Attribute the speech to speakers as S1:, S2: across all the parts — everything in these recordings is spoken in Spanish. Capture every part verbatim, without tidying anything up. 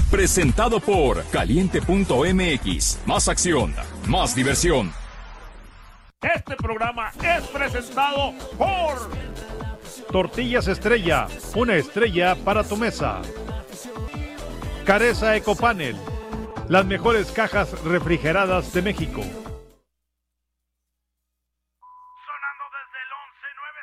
S1: Presentado por Caliente punto M X. Más acción, más diversión.
S2: Este programa es presentado por
S3: Tortillas Estrella, una estrella para tu mesa. Careza Ecopanel, las mejores cajas refrigeradas de México.
S2: Sonando desde el once noventa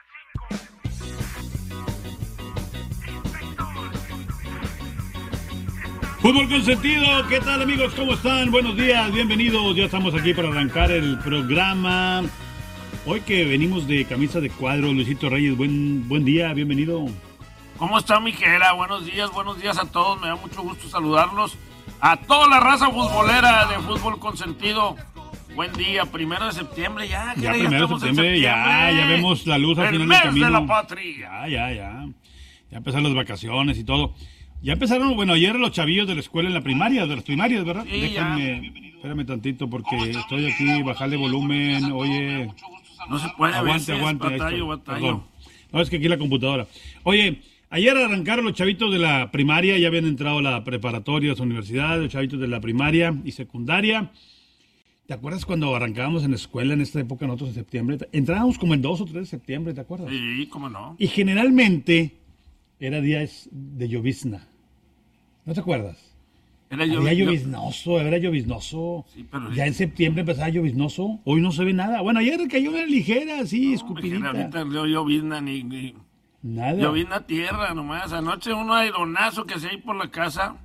S2: y cinco.
S4: Fútbol Consentido, ¿qué tal amigos? ¿Cómo están? Buenos días, bienvenidos. Ya estamos aquí para arrancar el programa. Hoy que venimos de camisa de cuadro, Luisito Reyes, buen, buen día, bienvenido.
S2: ¿Cómo está, Mijera? Buenos días, buenos días a todos. Me da mucho gusto saludarlos. A toda la raza futbolera de Fútbol Consentido. Buen día, primero de septiembre ya.
S4: Ya, primero de septiembre, ya, ya vemos la luz al final del camino.
S2: El mes de la patria.
S4: Ya, ya, ya. Ya empezaron las vacaciones y todo. Ya empezaron, bueno, ayer los chavillos de la escuela en la primaria, de las primarias, ¿verdad?
S2: Sí,
S4: Déjame, espérame tantito porque estoy aquí, bajarle volumen, oye.
S2: No se puede,
S4: aguante,
S2: veces,
S4: aguante,
S2: batallo, batallo.
S4: Perdón. No, es que aquí la computadora. Oye, ayer arrancaron los chavitos de la primaria, ya habían entrado a la preparatoria, a las universidades, los chavitos de la primaria y secundaria. ¿Te acuerdas cuando arrancábamos en la escuela en esta época, nosotros en septiembre? Entrábamos como en dos o tres de septiembre, ¿te acuerdas?
S2: Sí, cómo no.
S4: Y generalmente era días de llovizna. ¿No te acuerdas?
S2: Era
S4: Había
S2: yo,
S4: lloviznoso, era lloviznoso.
S2: Sí, pero
S4: ya en septiembre empezaba lloviznoso. Hoy no se ve nada. Bueno, ayer cayó una ligera, así, no, escupidita.
S2: Ahorita no llovizna ni, ni...
S4: Nada.
S2: Llovizna tierra nomás. Anoche un aironazo que se hay por la casa.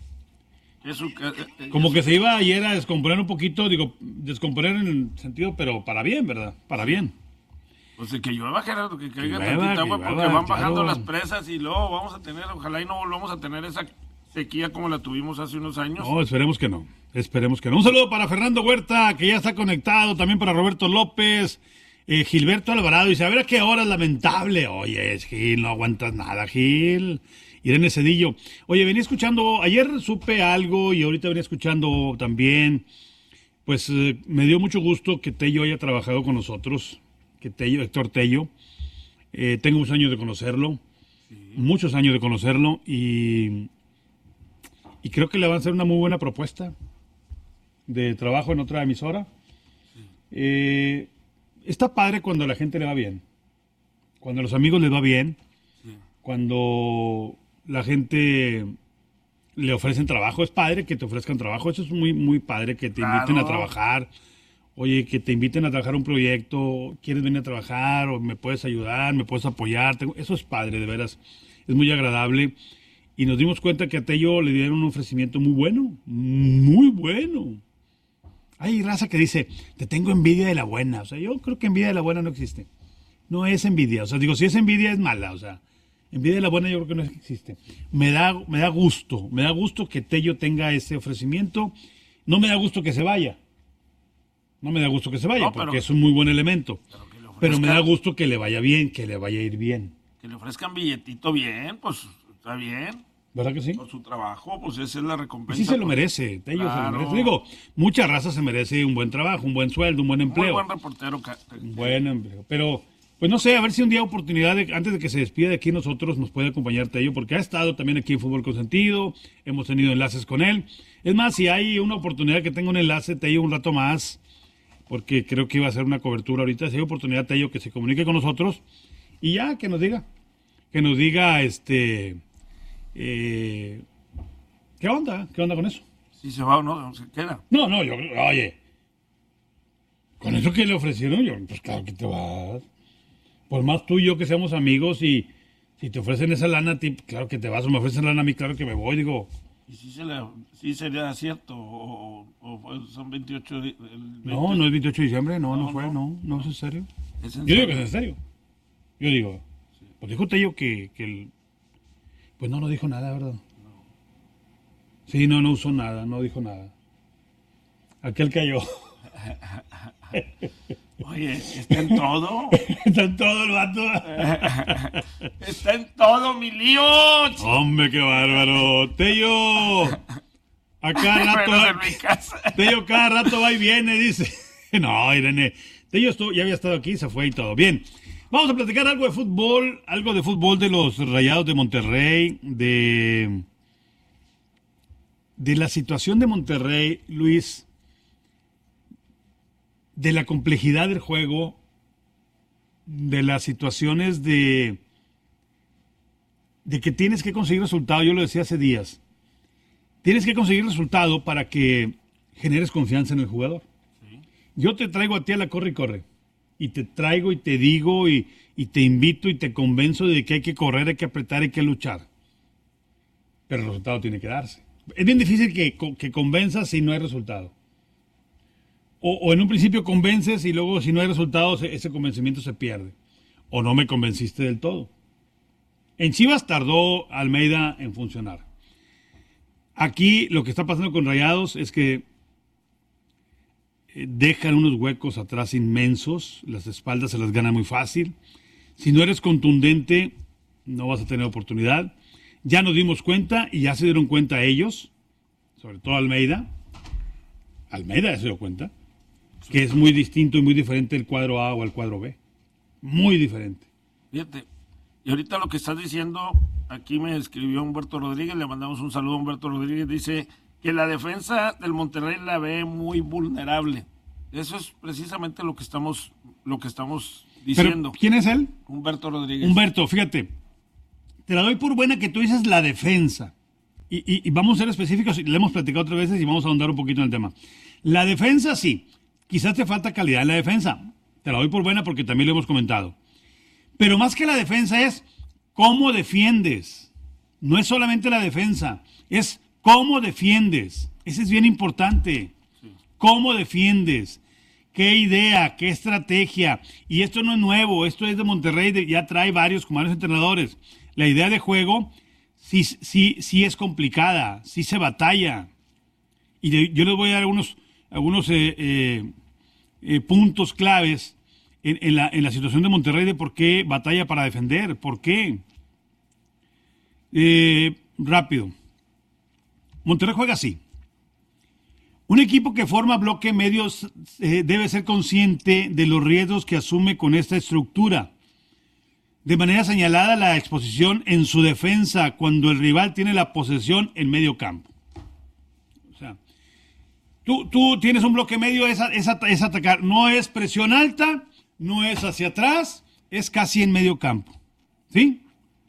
S2: Eso,
S4: Como que se iba ayer a descomponer un poquito, digo, descomponer en el sentido, pero para bien, ¿verdad? Para bien.
S2: Pues que llueva, Gerardo, que caiga
S4: que llueva,
S2: tantita agua,
S4: que
S2: porque
S4: llueva,
S2: van bajando
S4: claro.
S2: las presas y luego vamos a tener, ojalá y no volvamos a tener esa sequía como la tuvimos hace unos años.
S4: No, esperemos que no, esperemos que no. Un saludo para Fernando Huerta, que ya está conectado, también para Roberto López, eh, Gilberto Alvarado, dice, a ver a qué hora es lamentable. Oye, Gil, no aguantas nada, Gil. Irene Cedillo. Oye, venía escuchando, ayer supe algo y ahorita venía escuchando también, pues eh, me dio mucho gusto que Tello haya trabajado con nosotros, que Tello, Héctor Tello, eh, tengo muchos años de conocerlo, sí. muchos años de conocerlo y, y creo que le van a hacer una muy buena propuesta de trabajo en otra emisora. Sí. Eh, está padre cuando a la gente le va bien, cuando a los amigos les va bien, sí. cuando la gente le ofrecen trabajo, es padre que te ofrezcan trabajo, eso es muy, muy padre, que te claro. inviten a trabajar, oye, que te inviten a trabajar un proyecto, quieres venir a trabajar, o me puedes ayudar, me puedes apoyar, eso es padre, de veras, es muy agradable, y nos dimos cuenta que a Tello le dieron un ofrecimiento muy bueno, muy bueno. Hay raza que dice, te tengo envidia de la buena, o sea, yo creo que envidia de la buena no existe, no es envidia, o sea, digo, si es envidia es mala, o sea, envidia de la buena yo creo que no existe. Me da, me da gusto, me da gusto que Tello tenga ese ofrecimiento. No me da gusto que se vaya. No me da gusto que se vaya, no, pero, porque es un muy buen elemento. Pero, ofrezcan, pero me da gusto que le vaya bien, que le vaya a ir bien.
S2: Que le ofrezcan billetito bien, pues está bien.
S4: ¿Verdad que sí?
S2: Por su trabajo, pues esa es la recompensa.
S4: Y sí se lo merece, Tello claro. se lo merece. Digo, mucha raza se merece un buen trabajo, un buen sueldo, un buen empleo.
S2: Un buen reportero.
S4: Un buen empleo, pero... Pues no sé, a ver si un día oportunidad, de, antes de que se despida de aquí nosotros, nos puede acompañar Tello, porque ha estado también aquí en Fútbol Consentido, hemos tenido enlaces con él. Es más, si hay una oportunidad que tenga un enlace, Tello, un rato más, porque creo que iba a ser una cobertura ahorita, si hay oportunidad, Tello, que se comunique con nosotros, y ya, que nos diga, que nos diga, este, eh, ¿qué onda? ¿Qué onda con eso?
S2: Si se va o no, se queda.
S4: No, no, yo, oye, con eso que le ofrecieron, yo, pues claro que te vas. Por más tú y yo que seamos amigos y si te ofrecen esa lana a ti, claro que te vas, o me ofrecen lana a mí, claro que me voy, digo.
S2: ¿Y si, se le, si sería cierto o, o, o son veintiocho? De, veinte?
S4: No, no es veintiocho de diciembre, no, no, no fue, no, no, no es en serio.
S2: ¿Es en
S4: yo
S2: serio?
S4: digo que es en serio. Yo digo, sí. Pues dijo Tello que, que el, pues no, no dijo nada, ¿verdad? No. Sí, no, no usó nada, no dijo nada. Aquel cayó.
S2: Oye, ¿está en todo?
S4: Está en todo el vato.
S2: Está en todo, mi lío.
S4: Hombre, qué bárbaro. Tello. A cada rato.
S2: En mi casa.
S4: Tello cada rato va y viene, dice. No, Irene. Tello estuvo, ya había estado aquí, se fue y todo. Bien. Vamos a platicar algo de fútbol. Algo de fútbol de los Rayados de Monterrey. De... de la situación de Monterrey, Luis, de la complejidad del juego, de las situaciones de, de que tienes que conseguir resultado. Yo lo decía hace días. Tienes que conseguir resultado para que generes confianza en el jugador. Sí. Yo te traigo a ti a la corre y corre. Y te traigo y te digo y, y te invito y te convenzo de que hay que correr, hay que apretar, hay que luchar. Pero el resultado tiene que darse. Es bien difícil que, que convenzas si no hay resultado. O, o en un principio convences y luego si no hay resultados ese convencimiento se pierde. O no me convenciste del todo. En Chivas tardó Almeida en funcionar. Aquí lo que está pasando con Rayados es que dejan unos huecos atrás inmensos, las espaldas se las gana muy fácil. Si no eres contundente, no vas a tener oportunidad. Ya nos dimos cuenta y ya se dieron cuenta ellos, sobre todo Almeida. Almeida ya se dio cuenta que es muy distinto y muy diferente el cuadro A o el cuadro B. Muy diferente.
S2: Fíjate, y ahorita lo que estás diciendo, aquí me escribió Humberto Rodríguez, le mandamos un saludo a Humberto Rodríguez, dice que la defensa del Monterrey la ve muy vulnerable. Eso es precisamente lo que estamos, lo que estamos diciendo.
S4: ¿Pero quién es él?
S2: Humberto Rodríguez.
S4: Humberto, fíjate, te la doy por buena que tú dices la defensa. Y, y, y vamos a ser específicos, le hemos platicado otras veces y vamos a ahondar un poquito en el tema. La defensa, sí. Quizás te falta calidad en la defensa. Te la doy por buena porque también lo hemos comentado. Pero más que la defensa es cómo defiendes. No es solamente la defensa, es cómo defiendes. Ese es bien importante. Sí. ¿Cómo defiendes? ¿Qué idea? ¿Qué estrategia? Y esto no es nuevo, esto es de Monterrey, ya trae varios, como varios entrenadores. La idea de juego sí, sí, sí es complicada, sí se batalla. Y de, yo les voy a dar algunos, algunos eh, eh, eh, puntos claves en, en, la, en la situación de Monterrey de por qué batalla para defender. ¿Por qué? Eh, rápido. Monterrey juega así. Un equipo que forma bloque medio eh, debe ser consciente de los riesgos que asume con esta estructura. De manera señalada, la exposición en su defensa cuando el rival tiene la posesión en medio campo. O sea, tú, tú tienes un bloque medio, es, es, es atacar. No es presión alta, no es hacia atrás, es casi en medio campo. ¿Sí?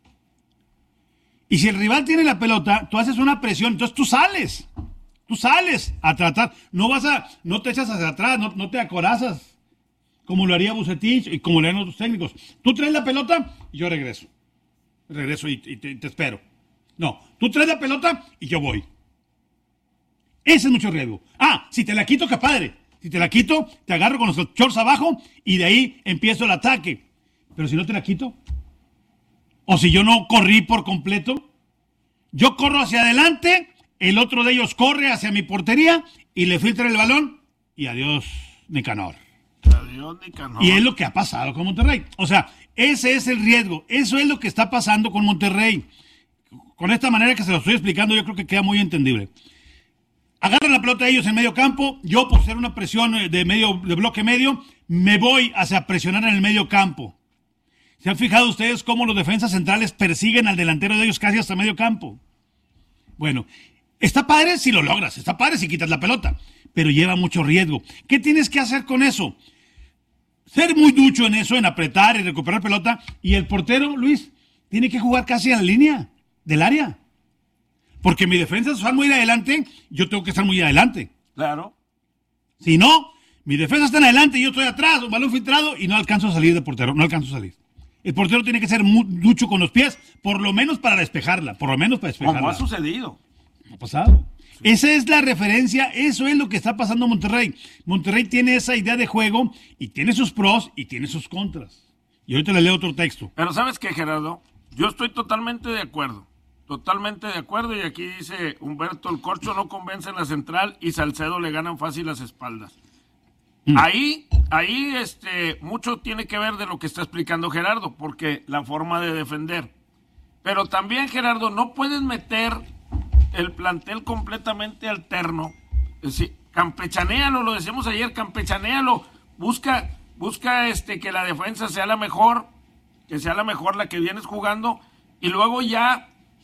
S4: Y si el rival tiene la pelota, tú haces una presión, entonces tú sales. Tú sales a tratar. No vas a, no te echas hacia atrás, no, no te acorazas. Como lo haría Bucetich y como lo harían otros técnicos. Tú traes la pelota y yo regreso. Regreso y, y te, te espero. No, tú traes la pelota y yo voy. Ese es mucho riesgo. Ah, si te la quito, qué padre. Si te la quito, te agarro con los shorts abajo y de ahí empiezo el ataque. Pero si no te la quito, o si yo no corrí por completo, yo corro hacia adelante, el otro de ellos corre hacia mi portería y le filtra el balón y adiós, Nicanor.
S2: Adiós, Nicanor.
S4: Y es lo que ha pasado con Monterrey. O sea, ese es el riesgo. Eso es lo que está pasando con Monterrey. Con esta manera que se lo estoy explicando, yo creo que queda muy entendible. Agarran la pelota ellos en medio campo. Yo, por ser una presión de medio, de bloque medio, me voy hacia presionar en el medio campo. ¿Se han fijado ustedes cómo los defensas centrales persiguen al delantero de ellos casi hasta medio campo? Bueno, está padre si lo logras, está padre si quitas la pelota, pero lleva mucho riesgo. ¿Qué tienes que hacer con eso? Ser muy ducho en eso, en apretar y recuperar pelota. Y el portero, Luis, tiene que jugar casi a la línea del área. Porque mi defensa es muy adelante, yo tengo que estar muy adelante.
S2: Claro.
S4: Si no, mi defensa está en adelante y yo estoy atrás, un balón filtrado y no alcanzo a salir de portero, no alcanzo a salir. El portero tiene que ser muy ducho con los pies, por lo menos para despejarla, por lo menos para despejarla.
S2: Como ha sucedido.
S4: Ha pasado. Sí. Esa es la referencia, eso es lo que está pasando en Monterrey. Monterrey tiene esa idea de juego y tiene sus pros y tiene sus contras. Y ahorita le leo otro texto.
S2: Pero ¿sabes qué, Gerardo? Yo estoy totalmente de acuerdo. Totalmente de acuerdo. Y aquí dice Humberto, el corcho no convence en la central y Salcedo le ganan fácil las espaldas. Mm. Ahí, ahí este, mucho tiene que ver de lo que está explicando Gerardo, porque la forma de defender. Pero también, Gerardo, no puedes meter el plantel completamente alterno. Es decir, campechanéalo, lo decíamos ayer, campechanéalo. Busca, busca este, que la defensa sea la mejor, que sea la mejor la que vienes jugando, y luego ya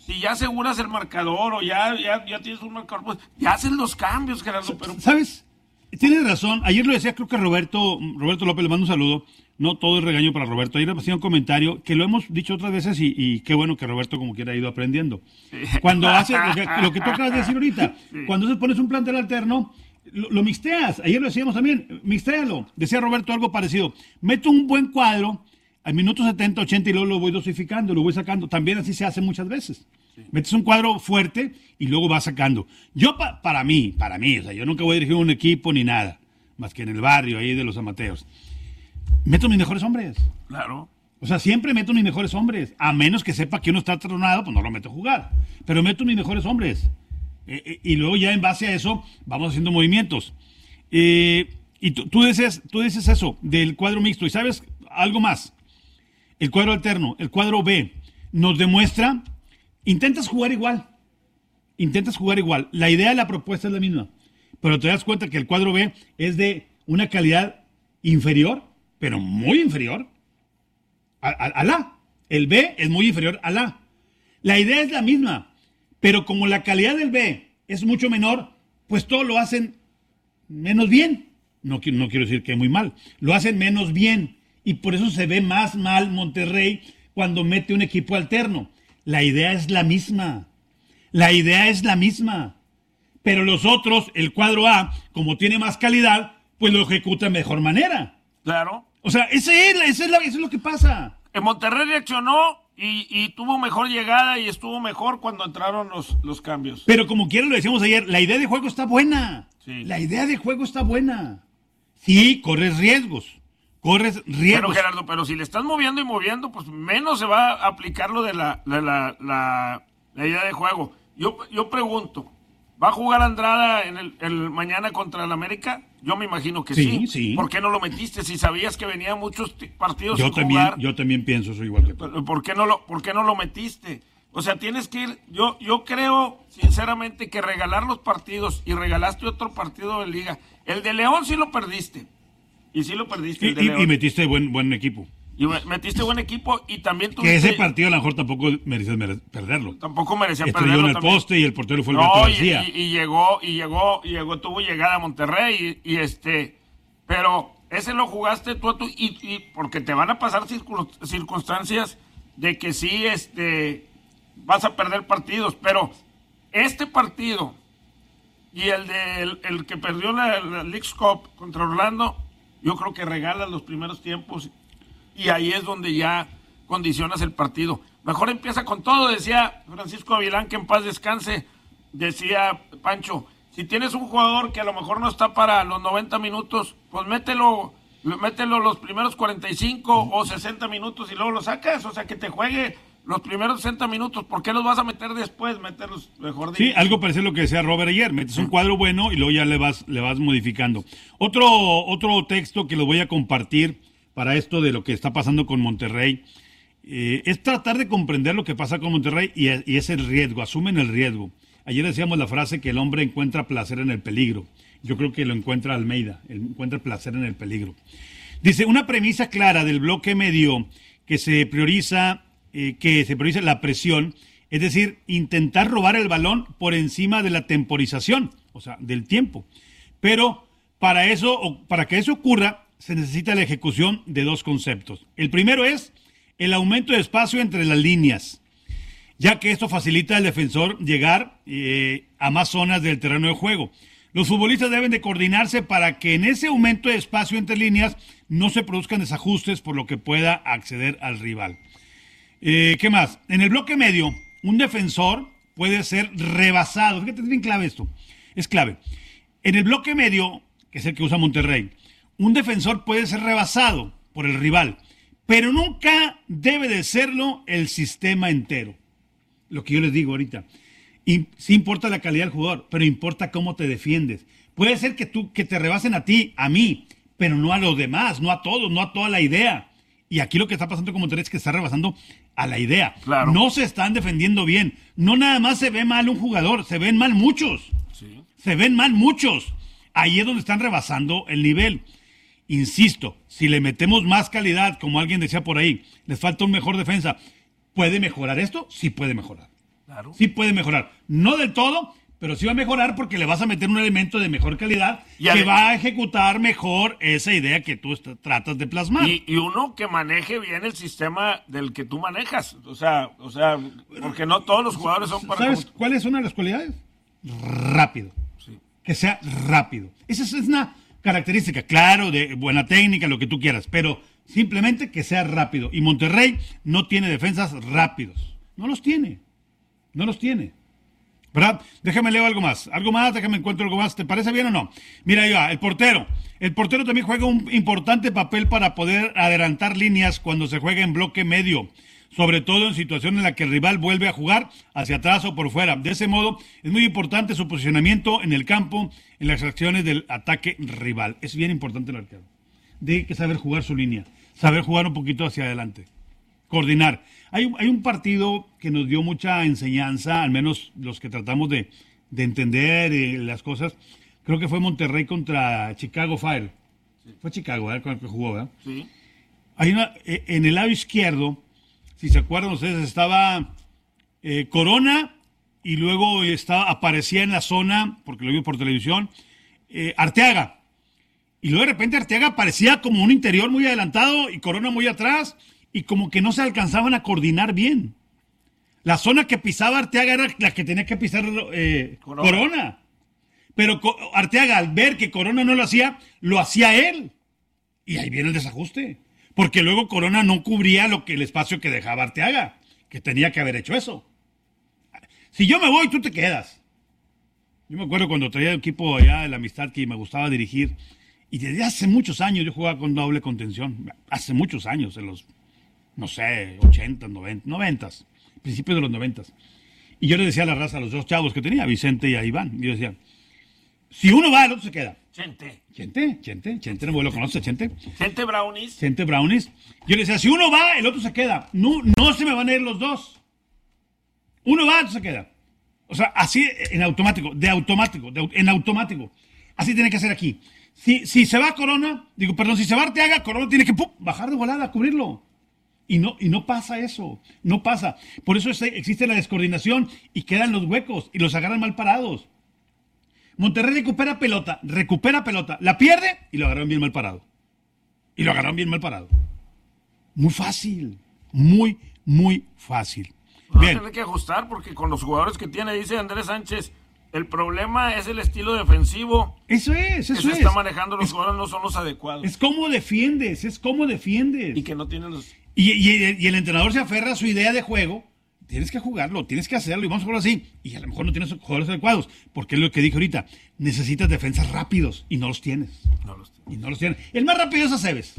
S2: si ya aseguras el marcador o ya, ya, ya tienes un marcador, pues ya haces los cambios, Gerardo. Pero...
S4: ¿Sabes? Tienes razón. Ayer lo decía, creo que Roberto, Roberto López, le mando un saludo. No todo es regaño para Roberto. Ayer me hacía un comentario que lo hemos dicho otras veces y, y qué bueno que Roberto como quiera ha ido aprendiendo. Sí. Cuando hace lo que, lo que tú acabas de decir ahorita, sí. Cuando se pones un plantel alterno, lo, lo mixteas. Ayer lo decíamos también, mixtéalo. Decía Roberto algo parecido. Meto un buen cuadro al minuto setenta, ochenta y luego lo voy dosificando, lo voy sacando. También así se hace muchas veces. Sí. Metes un cuadro fuerte y luego vas sacando. Yo, pa, para mí, para mí, o sea, yo nunca voy a dirigir un equipo ni nada, más que en el barrio ahí de los amateos. Meto mis mejores hombres.
S2: Claro.
S4: O sea, siempre meto mis mejores hombres. A menos que sepa que uno está tronado, pues no lo meto a jugar. Pero meto mis mejores hombres. Eh, eh, y luego ya en base a eso vamos haciendo movimientos. Eh, y tú, tú, dices, tú dices eso del cuadro mixto. Y sabes algo más. El cuadro alterno, el cuadro B, nos demuestra... Intentas jugar igual. Intentas jugar igual. La idea de la propuesta es la misma. Pero te das cuenta que el cuadro B es de una calidad inferior, pero muy inferior a, a, al A. El B es muy inferior al A. La idea es la misma, pero como la calidad del B es mucho menor, pues todo lo hacen menos bien. No, no quiero decir que muy mal. Lo hacen menos bien. Y por eso se ve más mal Monterrey cuando mete un equipo alterno. La idea es la misma. La idea es la misma. Pero los otros, el cuadro A, como tiene más calidad, pues lo ejecuta de mejor manera.
S2: Claro.
S4: O sea, ese es, ese es, la, eso es lo que pasa.
S2: En Monterrey reaccionó y, y tuvo mejor llegada y estuvo mejor cuando entraron los, los cambios.
S4: Pero como quiera lo decíamos ayer, la idea de juego está buena.
S2: Sí.
S4: La idea de juego está buena. Sí, corres riesgos. Corres riesgos.
S2: Pero Gerardo, pero si le estás moviendo y moviendo, pues menos se va a aplicar lo de la, la, la, la, la idea de juego. Yo, yo pregunto, ¿va a jugar Andrada en el, el mañana contra el América? Yo me imagino que sí.
S4: Sí, sí.
S2: ¿Por qué no lo metiste si sabías que venían muchos t- partidos
S4: yo
S2: sin
S4: también,
S2: jugar?
S4: Yo también pienso eso igual que tú.
S2: ¿Por qué no lo, por qué no lo metiste? O sea, tienes que ir... Yo, yo creo, sinceramente, que regalar los partidos y regalaste otro partido de Liga. El de León sí lo perdiste. Y sí lo perdiste.
S4: Y, y, y metiste buen, buen equipo.
S2: Y metiste buen equipo y también tuviste...
S4: Que ese partido a lo mejor tampoco merecías mere- perderlo.
S2: Tampoco merecía
S4: Estrelló
S2: perderlo.
S4: en el
S2: también.
S4: poste y el portero fue el
S2: no,
S4: Gato
S2: y,
S4: García.
S2: Y, y llegó, y llegó, y llegó, tuvo llegada a Monterrey y, y este... Pero ese lo jugaste tú a tú y, y porque te van a pasar circun, circunstancias de que sí, este... vas a perder partidos, pero este partido y el de el, el que perdió la, la Leagues Cup contra Orlando, yo creo que regalas los primeros tiempos y ahí es donde ya condicionas el partido. Mejor empieza con todo, decía Francisco Avilán, que en paz descanse, decía Pancho, si tienes un jugador que a lo mejor no está para los noventa minutos, pues mételo, mételo los primeros cuarenta y cinco o sesenta minutos y luego lo sacas, o sea que te juegue los primeros sesenta minutos. ¿Por qué los vas a meter después? Meterlos mejor. De...
S4: Sí, algo parece a lo que decía Robert ayer. Metes un cuadro bueno y luego ya le vas, le vas modificando. Otro, otro texto que lo voy a compartir para esto de lo que está pasando con Monterrey eh, es tratar de comprender lo que pasa con Monterrey y, y es el riesgo. Asumen el riesgo. Ayer decíamos la frase que el hombre encuentra placer en el peligro. Yo creo que lo encuentra Almeida. Él encuentra placer en el peligro. Dice, una premisa clara del bloque medio que se prioriza... Eh, que se prioriza la presión, es decir, intentar robar el balón por encima de la temporización, o sea, del tiempo. Pero para eso, o para que eso ocurra, se necesita la ejecución de dos conceptos. El primero es el aumento de espacio entre las líneas, ya que esto facilita al defensor llegar eh, a más zonas del terreno de juego. Los futbolistas deben de coordinarse para que en ese aumento de espacio entre líneas no se produzcan desajustes por lo que pueda acceder al rival. Eh, ¿Qué más? En el bloque medio, un defensor puede ser rebasado. Fíjate, es bien clave esto. Es clave. En el bloque medio, que es el que usa Monterrey, un defensor puede ser rebasado por el rival, pero nunca debe de serlo el sistema entero. Lo que yo les digo ahorita. Y sí importa la calidad del jugador, pero importa cómo te defiendes. Puede ser que, tú, que te rebasen a ti, a mí, pero no a los demás, no a todos, no a toda la idea. Y aquí lo que está pasando con Monterrey es que está rebasando a la idea.
S2: Claro.
S4: No se están defendiendo bien. No nada más se ve mal un jugador, se ven mal muchos.
S2: Sí.
S4: Se ven mal muchos. Ahí es donde están rebasando el nivel. Insisto, si le metemos más calidad, como alguien decía por ahí, les falta un mejor defensa, ¿puede mejorar esto? Sí puede mejorar.
S2: Claro.
S4: Sí puede mejorar. No del todo, pero sí va a mejorar porque le vas a meter un elemento de mejor calidad
S2: Y
S4: que
S2: ade-
S4: va a ejecutar mejor esa idea que tú est- tratas de plasmar.
S2: Y, y uno que maneje bien el sistema del que tú manejas. O sea, o sea, porque no todos los jugadores son para...
S4: ¿Sabes
S2: como-
S4: cuál es una de las cualidades? Rápido.
S2: Sí.
S4: Que sea rápido. Esa es, es una característica, claro, de buena técnica, lo que tú quieras, pero simplemente que sea rápido. Y Monterrey no tiene defensas rápidos. No los tiene. No los tiene. ¿Verdad? Déjame leer algo más. Algo más, déjame encuentro algo más. ¿Te parece bien o no? Mira, ahí va, el portero. El portero también juega un importante papel para poder adelantar líneas cuando se juega en bloque medio. Sobre todo en situaciones en la que el rival vuelve a jugar hacia atrás o por fuera. De ese modo, es muy importante su posicionamiento en el campo, en las acciones del ataque rival. Es bien importante el arquero. Tiene que saber jugar su línea, saber jugar un poquito hacia adelante, coordinar. Hay, un- hay un partido que nos dio mucha enseñanza, al menos los que tratamos de, de entender eh, las cosas. Creo que fue Monterrey contra Chicago Fire. Fue Chicago, ¿verdad? Con el que jugó, ¿verdad?
S2: Sí.
S4: Hay una, eh, en el lado izquierdo, si se acuerdan ustedes, estaba eh, Corona y luego estaba, aparecía en la zona, porque lo vi por televisión, eh, Arteaga. Y luego de repente Arteaga aparecía como un interior muy adelantado y Corona muy atrás y como que no se alcanzaban a coordinar bien. La zona que pisaba Arteaga era la que tenía que pisar eh,
S2: Corona.
S4: Corona. Pero Co- Arteaga, al ver que Corona no lo hacía, lo hacía él. Y ahí viene el desajuste. Porque luego Corona no cubría lo que el espacio que dejaba Arteaga, que tenía que haber hecho eso. Si yo me voy, tú te quedas. Yo me acuerdo cuando traía el equipo allá de la Amistad que me gustaba dirigir. Y desde hace muchos años yo jugaba con doble contención. Hace muchos años, en los, no sé, ochenta, noventa, noventas, principios de los noventas. Y yo le decía a la raza, a los dos chavos que tenía, a Vicente y a Iván, y yo decía, si uno va, el otro se queda.
S2: Chente.
S4: Chente, Chente, Chente, no lo conoce, Chente.
S2: Chente Brownies.
S4: Chente Brownies. Yo le decía, si uno va, el otro se queda. No, no se me van a ir los dos. Uno va, el otro se queda. O sea, así en automático, de automático, de, au- en automático. Así tiene que ser aquí. Si, si se va Corona, digo, perdón, si se va Arteaga, Corona tiene que ¡pum!, bajar de volada, cubrirlo. Y no, y no pasa eso, no pasa. Por eso es- existe la descoordinación y quedan los huecos y los agarran mal parados. Monterrey recupera pelota, recupera pelota, la pierde y lo agarraron bien mal parado. Y lo agarraron bien mal parado. Muy fácil, muy, muy fácil.
S2: Va a
S4: Bien,
S2: tener que ajustar porque con los jugadores que tiene, dice Andrés Sánchez, el problema es el estilo defensivo
S4: eso es,
S2: que
S4: eso
S2: se
S4: es.
S2: está manejando. Los
S4: Es,
S2: jugadores no son los adecuados.
S4: es cómo defiendes, es cómo defiendes.
S2: Y que no tienen los...
S4: Y, y- y el entrenador se aferra a su idea de juego. Tienes que jugarlo, tienes que hacerlo y vamos a jugarlo así. Y a lo mejor no tienes jugadores adecuados, porque es lo que dije ahorita. Necesitas defensas rápidos y no los tienes.
S2: No los tienen.
S4: Y no los tienes. El más rápido es Aceves.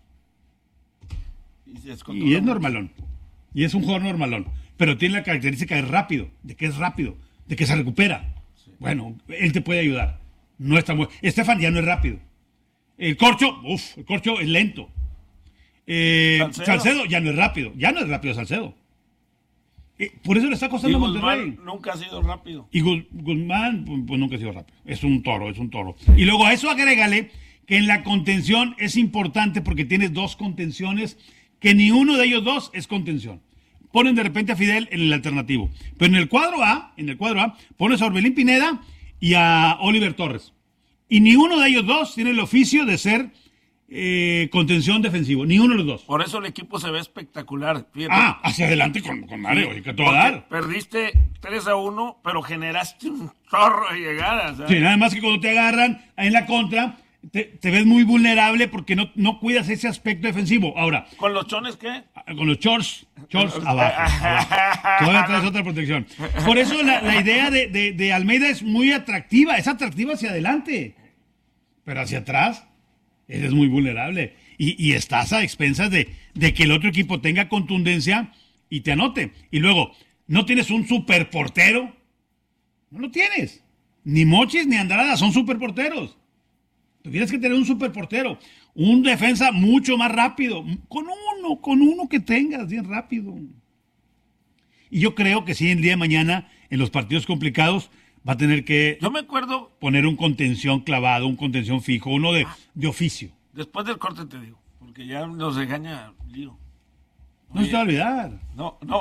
S2: Y, si es con
S4: Y es
S2: todo-
S4: normalón. Y es un jugador normalón. Pero tiene la característica de rápido, de que es rápido, de que se recupera. Bueno, él te puede ayudar. No es tan bueno. Estefan ya no es rápido. El Corcho, uff, el Corcho es lento. Eh,
S2: Salcedo.
S4: Salcedo ya no es rápido. Ya no es rápido Salcedo. Eh, por eso le está
S2: Y
S4: costando a Monterrey.
S2: Guzmán nunca ha sido rápido.
S4: Y Gu- Guzmán, pues, pues nunca ha sido rápido. Es un toro, es un toro. Y luego a eso agrégale que en la contención es importante porque tienes dos contenciones que ni uno de ellos dos es contención. Ponen de repente a Fidel en el alternativo. Pero en el cuadro A, en el cuadro A, pones a Orbelín Pineda y a Oliver Torres. Y ni uno de ellos dos tiene el oficio de ser eh, contención defensivo. Ni uno de los dos.
S2: Por eso el equipo se ve espectacular. Fíjate.
S4: Ah, hacia adelante con, con Mario, oye, que todo a
S2: Porque
S4: dar.
S2: Perdiste tres a uno, pero generaste un chorro de llegadas. ¿sabes?
S4: Sí, nada más que cuando te agarran en la contra, te, te ves muy vulnerable porque no, no cuidas ese aspecto defensivo. Ahora,
S2: ¿Con los chones qué?
S4: con los shorts, shorts abajo, abajo. Todavía traes otra protección. Por eso la, la idea de, de- de Almeida es muy atractiva, es atractiva hacia adelante, pero hacia atrás eres muy vulnerable y, y estás a expensas de, de que el otro equipo tenga contundencia y te anote. Y luego, no tienes un superportero, no lo tienes. Ni Mochis ni Andrada son superporteros. Tuvieras que tener un superportero, un defensa mucho más rápido, con uno, con uno que tengas bien rápido. Y yo creo que sí, el día de mañana, en los partidos complicados, va a tener que
S2: Yo me acuerdo,
S4: poner un contención clavado, un contención fijo, uno de, de oficio.
S2: después del corte te digo, porque ya nos regaña Liro.
S4: No se te va a olvidar.
S2: No, no.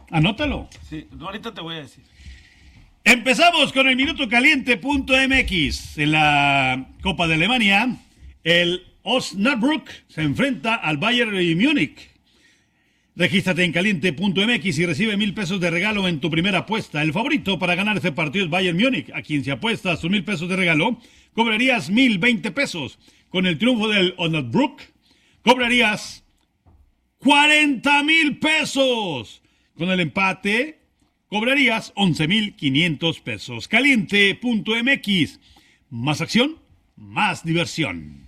S4: Anótalo.
S2: Sí, no, ahorita te voy a decir.
S4: Empezamos con el minuto caliente punto m x. En la Copa de Alemania, el Osnabrück se enfrenta al Bayern Múnich. Regístrate en caliente punto m x y recibe mil pesos de regalo en tu primera apuesta. El favorito para ganar ese partido es Bayern Múnich. A quien se apuesta sus mil pesos de regalo, cobrarías mil veinte pesos. Con el triunfo del Osnabrück, cobrarías cuarenta mil pesos. Con el empate, cobrarías once mil quinientos pesos. caliente punto m x. Más acción, más diversión.